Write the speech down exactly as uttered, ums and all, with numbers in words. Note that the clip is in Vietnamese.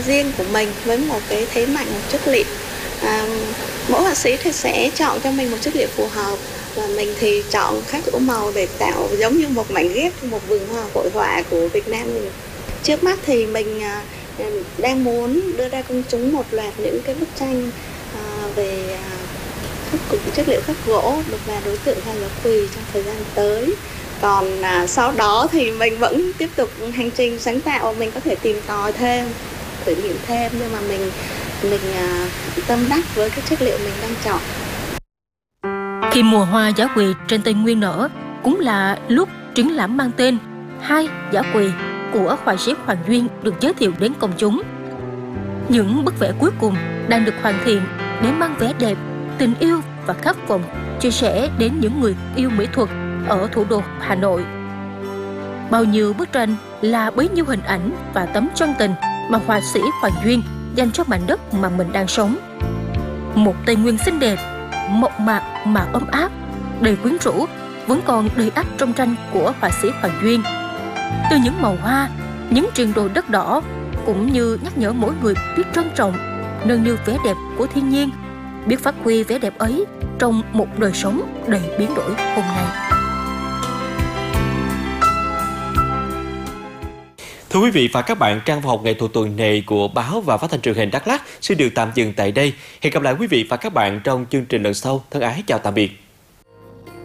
riêng của mình với một cái thế mạnh, một chất liệu. À, mỗi họa sĩ thì sẽ chọn cho mình một chất liệu phù hợp, và mình thì chọn các tủ màu để tạo giống như một mảnh ghép, một vườn hoa hội họa của Việt Nam mình. Trước mắt thì mình à, đang muốn đưa ra công chúng một loạt những cái bức tranh à, về à, khắc chất liệu khắc gỗ được là đối tượng Hà Giá Quỳ trong thời gian tới. Còn à, sau đó thì mình vẫn tiếp tục hành trình sáng tạo, mình có thể tìm tòi thêm, thử nghiệm thêm, nhưng mà mình mình à, tâm đắc với cái chất liệu mình đang chọn. Khi mùa hoa Giá Quỳ trên Tây Nguyên nở, cũng là lúc triển lãm mang tên Hai Giá Quỳ của họa sĩ Hoàng Duyên được giới thiệu đến công chúng. Những bức vẽ cuối cùng đang được hoàn thiện để mang vẻ đẹp, tình yêu và khát vọng chia sẻ đến những người yêu mỹ thuật ở thủ đô Hà Nội. Bao nhiêu bức tranh là bấy nhiêu hình ảnh và tấm chân tình mà họa sĩ Hoàng Duyên dành cho mảnh đất mà mình đang sống. Một Tây Nguyên xinh đẹp, mộc mạc mà ấm áp, đầy quyến rũ vẫn còn đầy ắp trong tranh của họa sĩ Hoàng Duyên. Từ những màu hoa, những triền đồi đất đỏ, cũng như nhắc nhở mỗi người biết trân trọng, nâng niu vẻ đẹp của thiên nhiên, biết phát huy vẻ đẹp ấy trong một đời sống đầy biến đổi hôm nay. Thưa quý vị và các bạn, trang văn học nghệ thuật tuần này của báo và phát thanh truyền hình Đắk Lắk xin được tạm dừng tại đây. Hẹn gặp lại quý vị và các bạn trong chương trình lần sau. Thân ái chào tạm biệt.